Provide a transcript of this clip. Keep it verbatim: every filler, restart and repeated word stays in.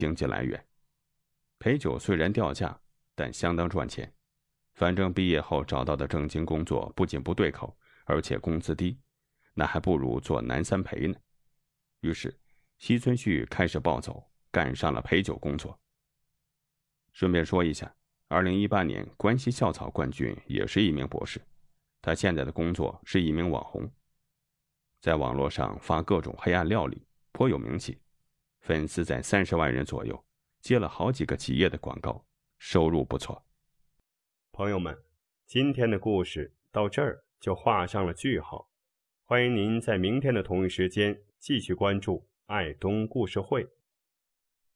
经济来源。陪酒虽然掉价，但相当赚钱。反正毕业后找到的正经工作不仅不对口，而且工资低，那还不如做南三陪呢。于是西村旭开始暴走，干上了陪酒工作。顺便说一下，二零一八年关西校草冠军也是一名博士，他现在的工作是一名网红，在网络上发各种黑暗料理，颇有名气，粉丝在三十万人左右，接了好几个企业的广告，收入不错。 朋友们，今天的故事到这儿就画上了句号。欢迎您在明天的同一时间继续关注爱东故事会。